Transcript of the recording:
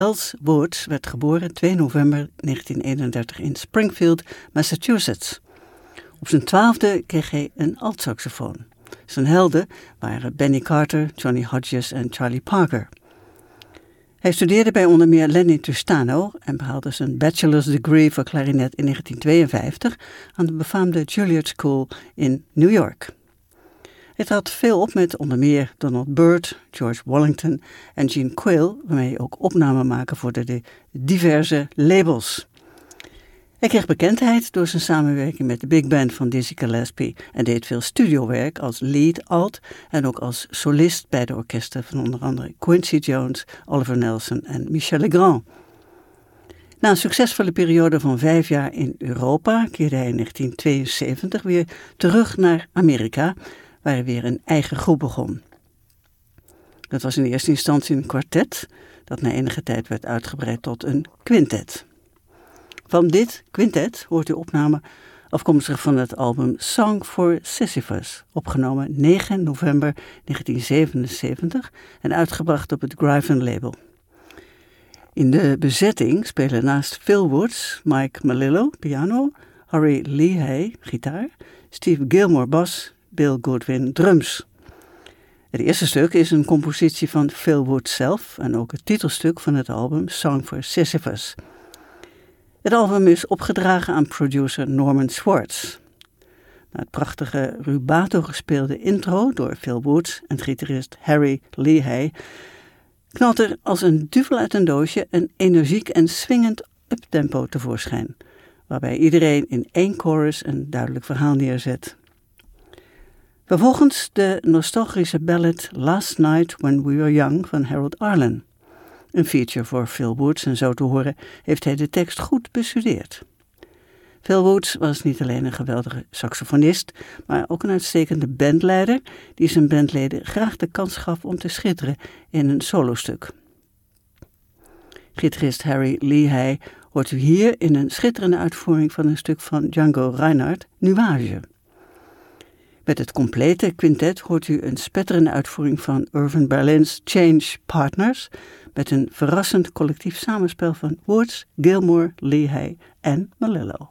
Els Woods werd geboren 2 november 1931 in Springfield, Massachusetts. Op zijn 12e kreeg hij een altsaxofoon. Zijn helden waren Benny Carter, Johnny Hodges en Charlie Parker. Hij studeerde bij onder meer Lenny Tristano en behaalde zijn bachelor's degree voor klarinet in 1952 aan de befaamde Juilliard School in New York. Hij trad veel op met onder meer Donald Byrd, George Wallington en Gene Quill, waarmee hij ook opnamen maakte voor de diverse labels. Hij kreeg bekendheid door zijn samenwerking met de big band van Dizzy Gillespie en deed veel studiowerk als lead alt en ook als solist bij de orkesten van onder andere Quincy Jones, Oliver Nelson en Michel Legrand. Na een succesvolle periode van 5 jaar in Europa keerde hij in 1972 weer terug naar Amerika, waar hij weer een eigen groep begon. Dat was in eerste instantie een kwartet, dat na enige tijd werd uitgebreid tot een quintet. Van dit quintet hoort u opname afkomstig van het album Song for Sisyphus, opgenomen 9 november 1977 en uitgebracht op het Gryphon label. In de bezetting spelen naast Phil Woods, Mike Malillo, piano, Harry Leahy, gitaar, Steve Gilmore, bas, Bill Goodwin, drums. Het eerste stuk is een compositie van Phil Woods zelf en ook het titelstuk van het album Song for Sisyphus. Het album is opgedragen aan producer Norman Schwartz. Na het prachtige rubato gespeelde intro door Phil Woods en gitarist Harry Leahy knalt er als een duvel uit een doosje een energiek en swingend uptempo tevoorschijn, waarbij iedereen in één chorus een duidelijk verhaal neerzet. Vervolgens de nostalgische ballad Last Night When We Were Young van Harold Arlen. Een feature voor Phil Woods en zo te horen heeft hij de tekst goed bestudeerd. Phil Woods was niet alleen een geweldige saxofonist, maar ook een uitstekende bandleider die zijn bandleden graag de kans gaf om te schitteren in een solostuk. Gitarist Harry Leahy hoort u hier in een schitterende uitvoering van een stuk van Django Reinhardt, Nuage. Met het complete quintet hoort u een spetterende uitvoering van Irving Berlin's Change Partners met een verrassend collectief samenspel van Woods, Gilmore, Leahy en Malillo.